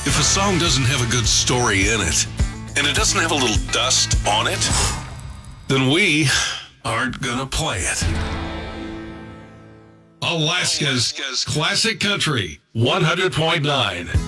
If a song doesn't have a good story in it, and it doesn't have a little dust on it, then we aren't gonna play it. Alaska's Classic Country 100.9.